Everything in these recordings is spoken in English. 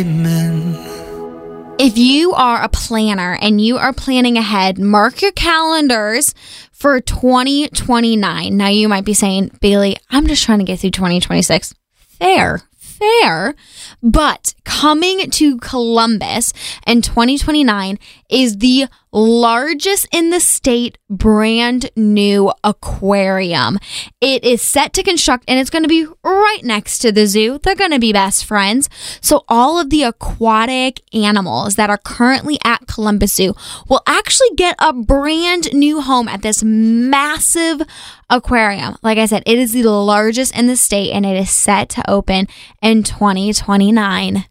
If you are a planner and you are planning ahead, mark your calendars for 2029. Now, you might be saying, Bailey, I'm just trying to get through 2026. Fair. But coming to Columbus in 2029 is the largest in the state brand new aquarium. It is set to construct and it's going to be right next to the zoo. They're going to be best friends. So all of the aquatic animals that are currently at Columbus Zoo will actually get a brand new home at this massive aquarium. Like I said, it is the largest in the state and it is set to open in 2029.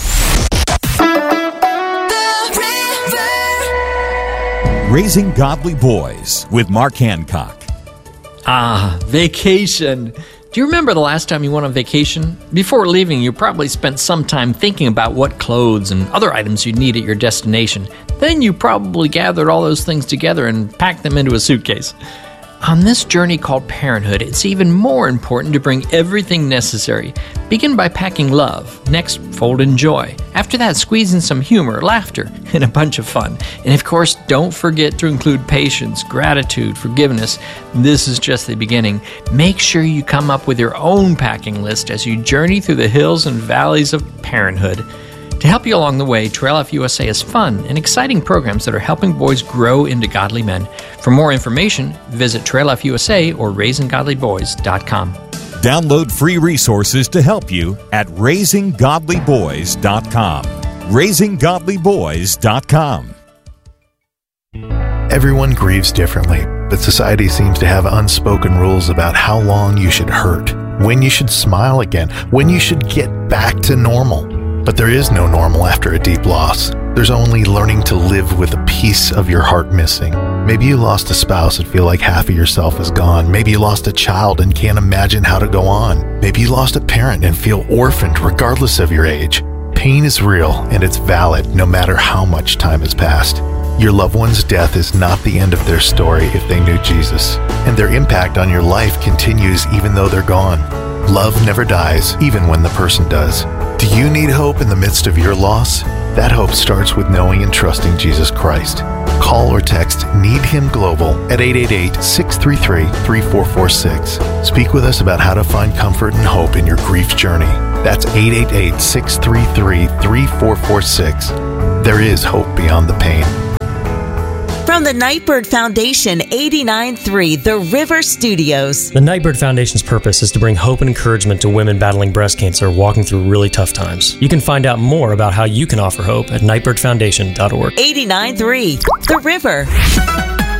Raising Godly Boys with Mark Hancock. Vacation. Do you remember the last time you went on vacation? Before leaving, you probably spent some time thinking about what clothes and other items you'd need at your destination. Then you probably gathered all those things together and packed them into a suitcase. On this journey called parenthood, it's even more important to bring everything necessary. Begin by packing love. Next, fold in joy. After that, squeeze in some humor, laughter, and a bunch of fun. And of course, don't forget to include patience, gratitude, forgiveness. This is just the beginning. Make sure you come up with your own packing list as you journey through the hills and valleys of parenthood. To help you along the way, Trail Life USA has fun and exciting programs that are helping boys grow into godly men. For more information, visit Trail Life USA or RaisingGodlyBoys.com. Download free resources to help you at RaisingGodlyBoys.com. RaisingGodlyBoys.com. Everyone grieves differently, but society seems to have unspoken rules about how long you should hurt, when you should smile again, when you should get back to normal. But there is no normal after a deep loss. There's only learning to live with a piece of your heart missing. Maybe you lost a spouse and feel like half of yourself is gone. Maybe you lost a child and can't imagine how to go on. Maybe you lost a parent and feel orphaned regardless of your age. Pain is real and it's valid no matter how much time has passed. Your loved one's death is not the end of their story if they knew Jesus, and their impact on your life continues even though they're gone. Love never dies, even when the person does. Do you need hope in the midst of your loss? That hope starts with knowing and trusting Jesus Christ. Call or text Need Him Global at 888-633-3446. Speak with us about how to find comfort and hope in your grief journey. That's 888-633-3446. There is hope beyond the pain. From the Nightbird Foundation, 89.3 The River Studios. The Nightbird Foundation's purpose is to bring hope and encouragement to women battling breast cancer walking through really tough times. You can find out more about how you can offer hope at nightbirdfoundation.org. 89.3 The River.